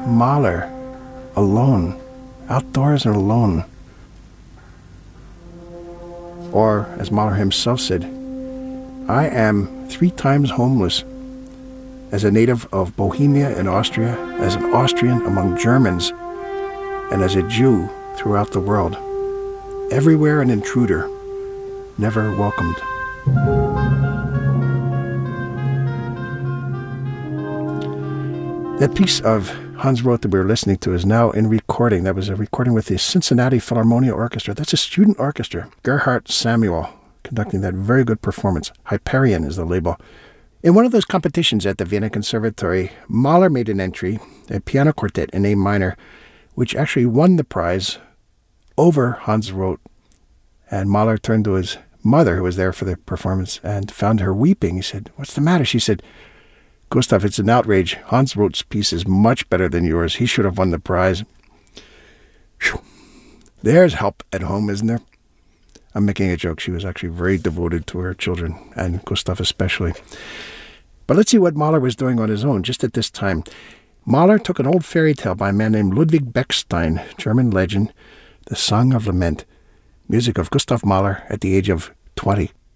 Mahler, alone, outdoors and alone. Or, as Mahler himself said, I am 3 times homeless. As a native of Bohemia in Austria, as an Austrian among Germans, and as a Jew throughout the world. Everywhere an intruder, never welcomed. That piece of Hans Roth that we were listening to is now in recording. That was a recording with the Cincinnati Philharmonia Orchestra. That's a student orchestra. Gerhard Samuel conducting that very good performance. Hyperion is the label. In one of those competitions at the Vienna Conservatory, Mahler made an entry, a piano quartet in A minor, which actually won the prize over Hans Roth. And Mahler turned to his mother, who was there for the performance, and found her weeping. He said, "What's the matter?" She said, "Gustav, it's an outrage. Hans Roth's piece is much better than yours. He should have won the prize." Whew. There's help at home, isn't there? I'm making a joke. She was actually very devoted to her children, and Gustav especially. But let's see what Mahler was doing on his own just at this time. Mahler took an old fairy tale by a man named Ludwig Bechstein, German legend, The Song of Lament, music of Gustav Mahler at the age of 20.